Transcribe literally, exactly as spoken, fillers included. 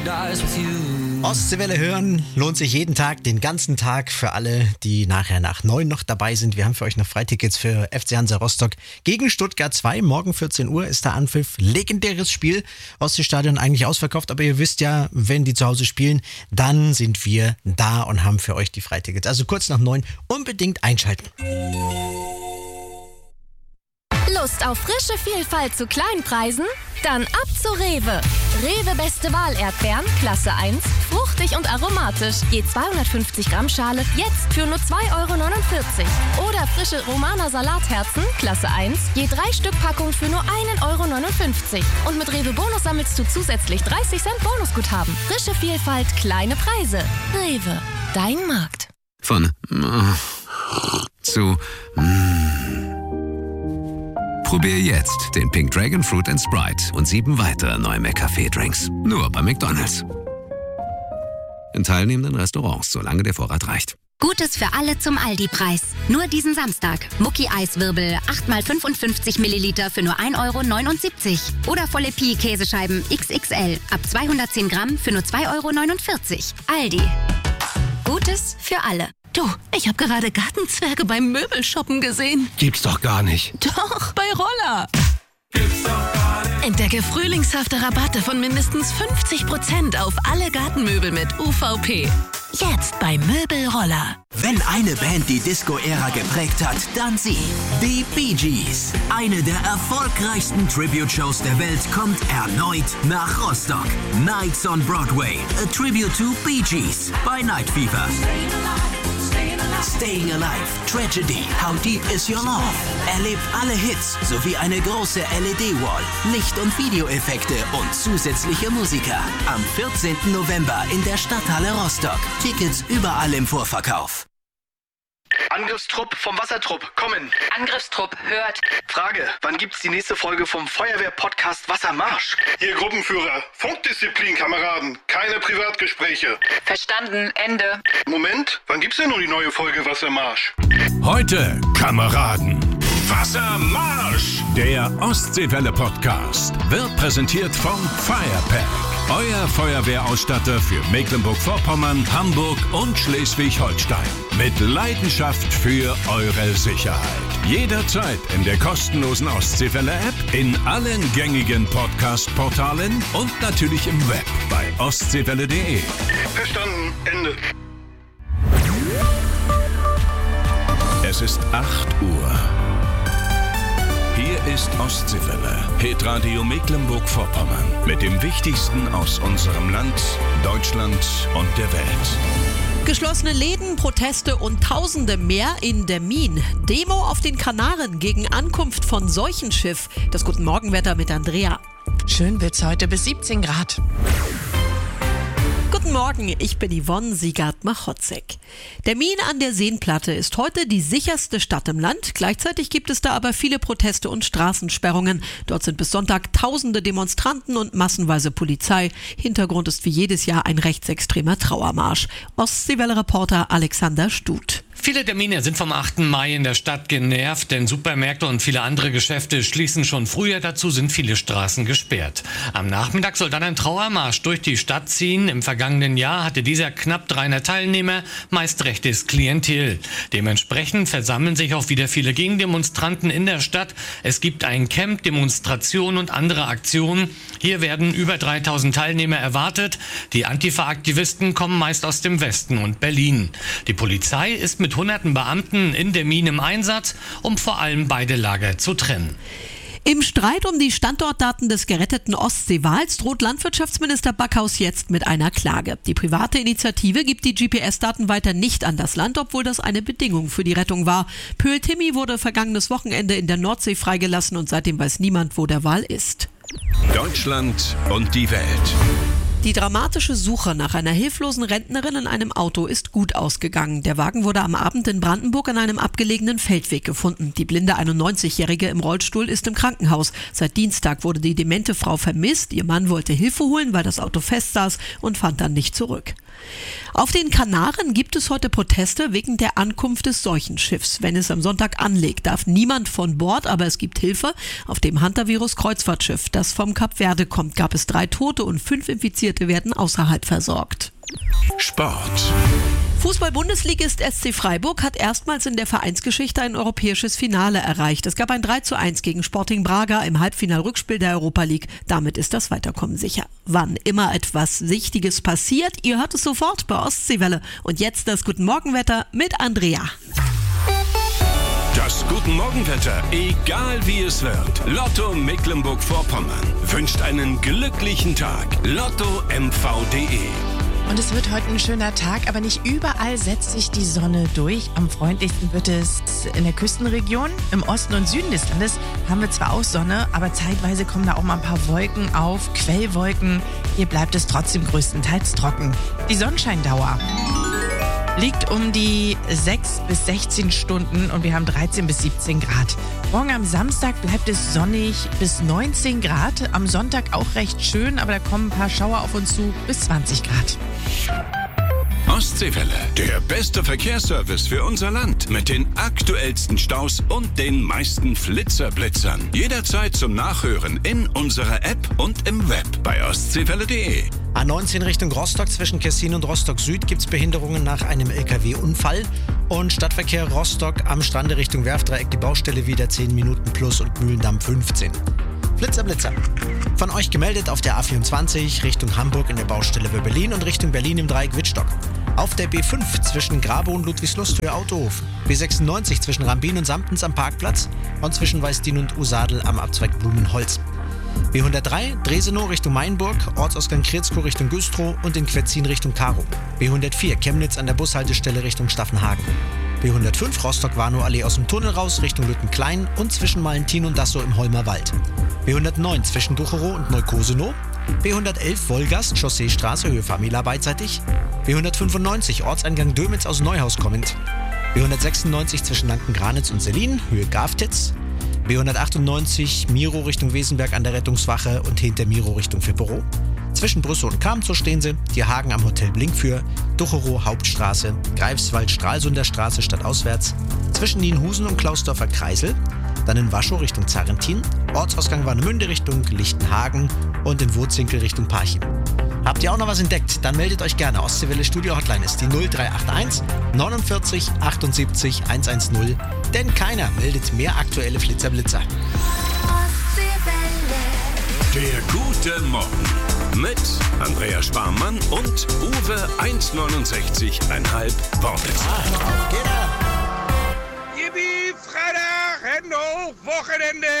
Ostseewelle hören lohnt sich jeden Tag, den ganzen Tag für alle, die nachher nach neun noch dabei sind. Wir haben für euch noch Freitickets für F C Hansa Rostock gegen Stuttgart zwei. Morgen vierzehn Uhr ist der Anpfiff. Legendäres Spiel. Ostseestadion eigentlich ausverkauft, aber ihr wisst ja, wenn die zu Hause spielen, dann sind wir da und haben für euch die Freitickets. Also kurz nach neun unbedingt einschalten. Lust auf frische Vielfalt zu Kleinpreisen? Dann ab zu Rewe. Rewe Beste Wahl Erdbeeren, Klasse eins, fruchtig und aromatisch. Je zweihundertfünfzig Gramm Schale, jetzt für nur zwei Euro neunundvierzig. Oder frische Romana Salatherzen, Klasse eins, je drei Stück Packung für nur ein Euro neunundfünfzig. Und mit Rewe Bonus sammelst du zusätzlich dreißig Cent Bonusguthaben. Frische Vielfalt, kleine Preise. Rewe, dein Markt. Von äh, zu äh. Probier jetzt den Pink Dragon Fruit and Sprite und sieben weitere neue McCafé-Drinks. Nur bei McDonald's. In teilnehmenden Restaurants, solange der Vorrat reicht. Gutes für alle zum Aldi-Preis. Nur diesen Samstag. Mucki-Eiswirbel acht mal fünfundfünfzig Milliliter für nur ein Euro neunundsiebzig. Oder volle Pi-Käsescheiben X X L ab zweihundertzehn Gramm für nur zwei Euro neunundvierzig. Aldi. Gutes für alle. Du, ich habe gerade Gartenzwerge beim Möbelshoppen gesehen. Gibt's doch gar nicht. Doch, bei Roller. Gibt's doch gar nicht. Entdecke frühlingshafte Rabatte von mindestens fünfzig Prozent auf alle Gartenmöbel mit U V P. Jetzt bei Möbelroller. Wenn eine Band die Disco-Ära geprägt hat, dann sie. Die Bee Gees. Eine der erfolgreichsten Tribute-Shows der Welt kommt erneut nach Rostock. Nights on Broadway. A Tribute to Bee Gees bei Night Fever. Staying Alive, Tragedy, How Deep Is Your Love? Erlebt alle Hits sowie eine große L E D-Wall, Licht- und Videoeffekte und zusätzliche Musiker. Am vierzehnten November in der Stadthalle Rostock. Tickets überall im Vorverkauf. Angriffstrupp vom Wassertrupp, kommen. Angriffstrupp, hört. Frage, wann gibt's die nächste Folge vom Feuerwehr-Podcast Wassermarsch? Ihr Gruppenführer, Funkdisziplin, Kameraden, keine Privatgespräche. Verstanden, Ende. Moment, wann gibt's denn nun die neue Folge Wassermarsch? Heute, Kameraden, Wassermarsch! Der Ostseewelle-Podcast wird präsentiert vom Firepack. Euer Feuerwehrausstatter für Mecklenburg-Vorpommern, Hamburg und Schleswig-Holstein. Mit Leidenschaft für eure Sicherheit. Jederzeit in der kostenlosen Ostseewelle-App, in allen gängigen Podcast-Portalen und natürlich im Web bei ostseewelle punkt de. Verstanden, Ende. Es ist acht Uhr. Hier ist Ostseewelle, Hitradio Mecklenburg-Vorpommern. Mit dem Wichtigsten aus unserem Land, Deutschland und der Welt. Geschlossene Läden, Proteste und Tausende mehr in Demmin. Demo auf den Kanaren gegen Ankunft von Seuchenschiff. Das Guten Morgenwetter mit Andrea. Schön wird's heute bis siebzehn Grad. Guten Morgen, ich bin Yvonne Siegert-Machotzek. Demmin an der Seenplatte ist heute die sicherste Stadt im Land. Gleichzeitig gibt es da aber viele Proteste und Straßensperrungen. Dort sind bis Sonntag tausende Demonstranten und massenweise Polizei. Hintergrund ist wie jedes Jahr ein rechtsextremer Trauermarsch. Ostseewelle-Reporter Alexander Stut. Viele Termine sind vom achten Mai in der Stadt genervt, denn Supermärkte und viele andere Geschäfte schließen schon früher. Dazu sind viele Straßen gesperrt. Am Nachmittag soll dann ein Trauermarsch durch die Stadt ziehen. Im vergangenen Jahr hatte dieser knapp dreihundert Teilnehmer, meist rechtes Klientel. Dementsprechend versammeln sich auch wieder viele Gegendemonstranten in der Stadt. Es gibt ein Camp, Demonstrationen und andere Aktionen. Hier werden über dreitausend Teilnehmer erwartet. Die Antifa-Aktivisten kommen meist aus dem Westen und Berlin. Die Polizei ist mit hunderten Beamten in Demmin im Einsatz, um vor allem beide Lager zu trennen. Im Streit um die Standortdaten des geretteten Ostseewals droht Landwirtschaftsminister Backhaus jetzt mit einer Klage. Die private Initiative gibt die G P S-Daten weiter nicht an das Land, obwohl das eine Bedingung für die Rettung war. Pöhl-Timmy wurde vergangenes Wochenende in der Nordsee freigelassen und seitdem weiß niemand, wo der Wal ist. Deutschland und die Welt. Die dramatische Suche nach einer hilflosen Rentnerin in einem Auto ist gut ausgegangen. Der Wagen wurde am Abend in Brandenburg an einem abgelegenen Feldweg gefunden. Die blinde einundneunzigjährige im Rollstuhl ist im Krankenhaus. Seit Dienstag wurde die demente Frau vermisst. Ihr Mann wollte Hilfe holen, weil das Auto festsaß und fand dann nicht zurück. Auf den Kanaren gibt es heute Proteste wegen der Ankunft des Seuchenschiffs. Wenn es am Sonntag anlegt, darf niemand von Bord, aber es gibt Hilfe. Auf dem Hantavirus-Kreuzfahrtschiff, das vom Kap Verde kommt, gab es drei Tote und fünf Infizierte Interessierte werden außerhalb versorgt. Sport. Fußball-Bundesligist S C Freiburg hat erstmals in der Vereinsgeschichte ein europäisches Finale erreicht. Es gab ein drei zu eins gegen Sporting Braga im Halbfinal-Rückspiel der Europa League. Damit ist das Weiterkommen sicher. Wann immer etwas Wichtiges passiert, ihr hört es sofort bei Ostseewelle. Und jetzt das Guten Morgenwetter mit Andrea. Das Guten Morgenwetter, egal wie es wird. Lotto Mecklenburg-Vorpommern wünscht einen glücklichen Tag. Lotto M V punkt de. Und es wird heute ein schöner Tag, aber nicht überall setzt sich die Sonne durch. Am freundlichsten wird es in der Küstenregion. Im Osten und Süden des Landes haben wir zwar auch Sonne, aber zeitweise kommen da auch mal ein paar Wolken auf, Quellwolken. Hier bleibt es trotzdem größtenteils trocken. Die Sonnenscheindauer liegt um die sechs bis sechzehn Stunden und wir haben dreizehn bis siebzehn Grad. Morgen am Samstag bleibt es sonnig bis neunzehn Grad. Am Sonntag auch recht schön, aber da kommen ein paar Schauer auf uns zu bis zwanzig Grad. Ostseewelle, der beste Verkehrsservice für unser Land. Mit den aktuellsten Staus und den meisten Flitzerblitzern. Jederzeit zum Nachhören in unserer App und im Web bei ostseewelle punkt de. A neunzehn Richtung Rostock zwischen Kessin und Rostock Süd gibt es Behinderungen nach einem L K W-Unfall. Und Stadtverkehr Rostock am Strande Richtung Werftdreieck die Baustelle wieder zehn Minuten plus und Mühlendamm fünfzehn. Blitzer, Blitzer. Von euch gemeldet auf der A vierundzwanzig Richtung Hamburg in der Baustelle Wöbbelin und Richtung Berlin im Dreieck Wittstock. Auf der B fünf zwischen Grabow und Ludwigslust Höhe Autohof. B sechsundneunzig zwischen Rambin und Samtens am Parkplatz und zwischen Weißdien und Usadel am Abzweig Blumenholz. B hundertdrei Dresenow Richtung Mainburg, Ortsausgang Krirzko Richtung Güstrow und in Quetzin Richtung Karow. B hundertvier Chemnitz an der Bushaltestelle Richtung Staffenhagen. B hundertfünf Rostock-Warnow Allee aus dem Tunnel raus Richtung Lüttenklein und zwischen Malentin und Dassow im Holmer Wald. B hundertneun zwischen Ducherow und Neukosenow. B hundertelf Wolgast Chausseestraße Höhe Famila beidseitig. B hundertfünfundneunzig Ortseingang Dömitz aus Neuhaus kommend. B hundertsechsundneunzig zwischen Lanken-Granitz und Sellin Höhe Gaftitz. B hundertachtundneunzig Miro Richtung Wesenberg an der Rettungswache und hinter Miro Richtung Fipperow. Zwischen Brüssel und Kamzow stehen sie, die Hagen am Hotel Blinkfür, Ducherow Hauptstraße, Greifswald Stralsunder Straße stadtauswärts, zwischen Nienhusen und Klausdorfer Kreisel, dann in Waschow Richtung Zarrentin, Ortsausgang Warnemünde Richtung Lichtenhagen und in Wurzinkel Richtung Parchim. Habt ihr auch noch was entdeckt? Dann meldet euch gerne. Ostseewelle Studio Hotline ist die null drei acht eins neunundvierzig achtundsiebzig hundertzehn, denn keiner meldet mehr aktuelle Flitzerblitzer. Der gute Morgen mit Andrea Sparmann und Uwe eins neunundsechzig Komma fünf Wortwitz. Yippie, Freitag, Hände hoch, Wochenende.